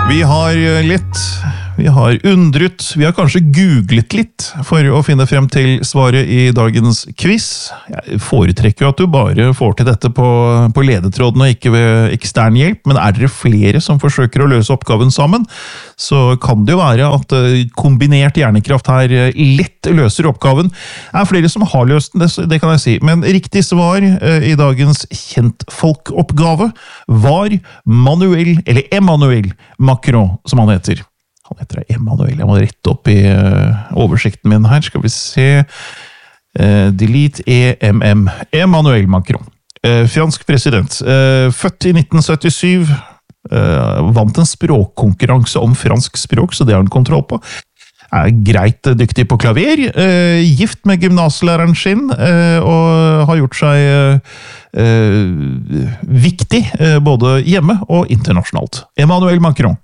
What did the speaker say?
Vi har undret, vi har kanskje googlet litt for å finne frem til svaret i dagens quiz. Jeg foretrekker jo at du bare får til dette på ledetråden og ikke ved ekstern hjelp, men er dere flere som forsøker å løse oppgaven sammen, så kan det jo være at kombinert hjernekraft her lett løser oppgaven. Det er flere som har løst den, det kan jeg si, men riktig svar i dagens kjentfolkoppgave var Emmanuel Macron, som han heter. Han heter Emmanuel, jeg må rette opp i oversikten min her, skal vi se. Delete EMM. Emmanuel Macron. Fransk president. Født i 1977, vant en språkkonkurranse om fransk språk, så det har han kontroll på. Er greit dyktig på klaver, gift med gymnaslæreren sin, og har gjort seg viktig både hjemme og internasjonalt. Emmanuel Macron.